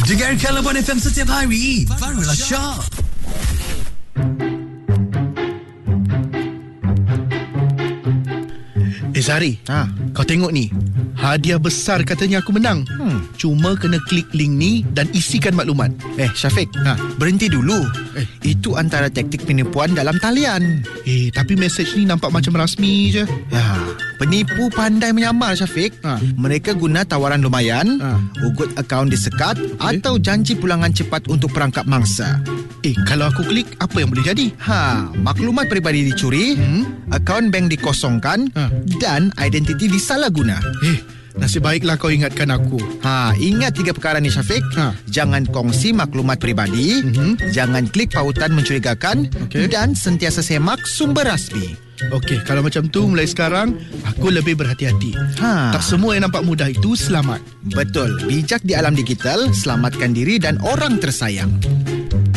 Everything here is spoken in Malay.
Dengarkan Labuan FM setiap hari. Barulah Syok. Zari, kau tengok ni. Hadiah besar katanya aku menang. Cuma kena klik link ni dan isikan maklumat. Syafiq, berhenti dulu. Itu antara taktik penipuan dalam talian. Tapi mesej ni nampak macam rasmi je. Penipu pandai menyamar, Syafiq. Mereka guna tawaran lumayan, ugut akaun disekat atau janji pulangan cepat untuk perangkap mangsa. Kalau aku klik, apa yang boleh jadi? Maklumat peribadi dicuri, akaun bank dikosongkan dan identiti disalahguna. Nasib baiklah kau ingatkan aku. Ingat 3 perkara ni, Syafiq. Jangan kongsi maklumat peribadi, jangan klik pautan mencurigakan, dan sentiasa semak sumber rasmi. Okey, kalau macam tu mulai sekarang aku lebih berhati-hati. Tak semua yang nampak mudah itu selamat. Betul. Bijak di alam digital, selamatkan diri dan orang tersayang.